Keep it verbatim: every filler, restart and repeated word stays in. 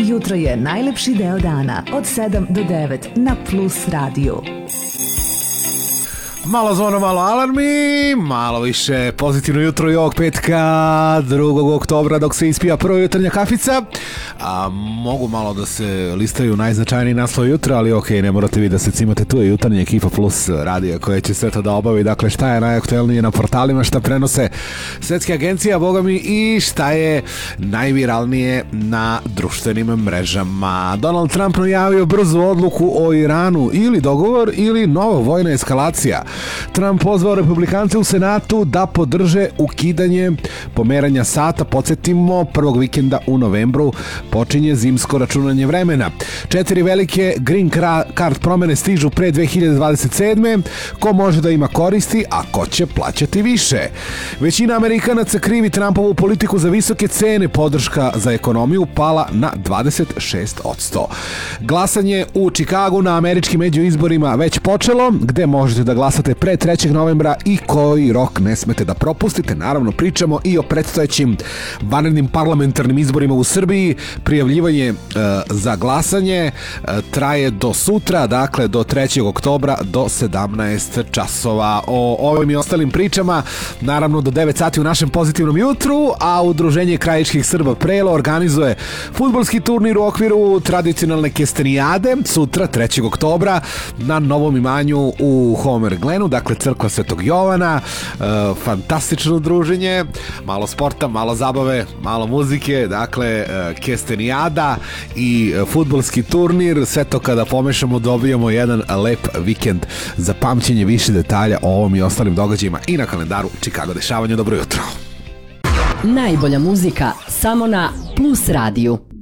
Jutro je najlepši deo dana od sedam do devet na Plus radiju. Malo zvono, malo alarmi, malo više pozitivno jutro i ovog petka, drugog oktobra, dok se ispija prva jutarnja kafica. A, mogu malo da se listaju najznačajniji naslov jutra, ali ok, ne morate vi da se cimate, tu je jutarnja ekipa Plus radija koja će sve to da obavi. Dakle, šta je najaktuelnije na portalima, šta prenose svetske agencije, a boga mi i šta je najviralnije na društvenim mrežama. Donald Trump najavio brzu odluku o Iranu, ili dogovor ili nova vojna eskalacija. Trump pozvao republikance u Senatu da podrže ukidanje pomeranja sata. Podsjetimo, prvog vikenda u novembru počinje zimsko računanje vremena. Četiri velike green card promene stižu pre dve hiljade dvadeset sedme. Ko može da ima koristi, a ko će plaćati više? Većina Amerikanaca krivi Trumpovu politiku za visoke cene. Podrška za ekonomiju pala na dvadeset šest posto. Glasanje u Čikagu na američkim međuizborima već počelo, gde možete da glasate pre trećeg novembra i koji rok ne smete da propustite. Naravno, pričamo i o predstojećim vanrednim parlamentarnim izborima u Srbiji. Prijavljivanje e, za glasanje e, traje do sutra, dakle do trećeg oktobra do sedamnaest časova. O ovim i ostalim pričama, naravno do devet sati u našem pozitivnom jutru, a Udruženje krajiških Srba Prelo organizuje fudbalski turnir u okviru tradicionalne kestenijade sutra trećeg oktobra na novom imanju u Homer Glenu, dakle crkva Svetog Jovana. E, fantastično druženje, malo sporta, malo zabave, malo muzike, dakle e, kestenijada i fudbalski turnir, sve to kada pomešamo dobijamo jedan lep vikend za pamćenje. Više detalja o ovom i ostalim događajima i na kalendaru Chicago dešavanja. Dobro jutro. Najbolja muzika samo na Plus radiju.